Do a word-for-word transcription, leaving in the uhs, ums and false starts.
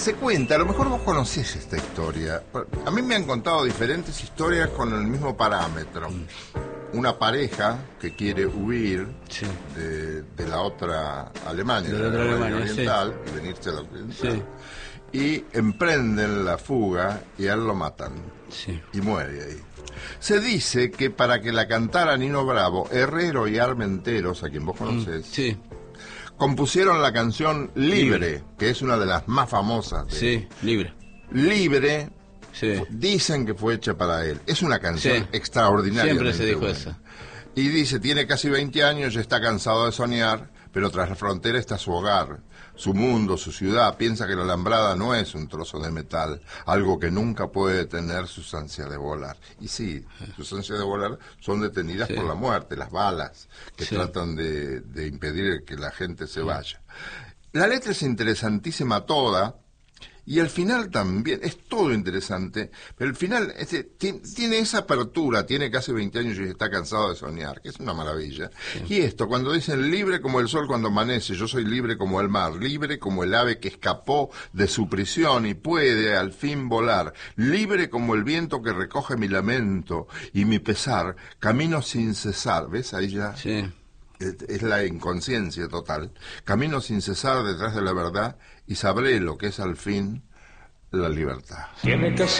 se cuenta, a lo mejor vos conocés esta historia. A mí me han contado diferentes historias con el mismo parámetro. Una pareja que quiere huir sí. de, de la otra Alemania, de la, de la Alemania oriental, sí. y venirse a la occidental. Sí. Y emprenden la fuga y a él lo matan. Sí. Y muere ahí. Se dice que para que la cantara Nino Bravo, Herrero y Armenteros, a quien vos conocés, mm, sí. compusieron la canción Libre, Libre, que es una de las más famosas. De sí, Libre. Libre, sí. dicen que fue hecha para él. Es una canción sí. extraordinaria. Siempre se dijo buena. eso. Y dice, tiene casi veinte años, ya está cansado de soñar, pero tras la frontera está su hogar, su mundo, su ciudad. Piensa que la alambrada no es un trozo de metal, algo que nunca puede detener sus ansias de volar. Y sí, sus ansias de volar son detenidas sí. por la muerte, las balas que sí. tratan de, de impedir que la gente se vaya. La letra es interesantísima toda, y el final también, es todo interesante, pero el final este, tiene, tiene esa apertura, tiene casi veinte años y está cansado de soñar, que es una maravilla. Sí. Y esto, cuando dicen libre como el sol cuando amanece, yo soy libre como el mar, libre como el ave que escapó de su prisión y puede al fin volar, libre como el viento que recoge mi lamento y mi pesar, camino sin cesar, ¿ves ahí ya? Sí. Es la inconsciencia total. Camino sin cesar detrás de la verdad y sabré lo que es al fin la libertad. Tiene que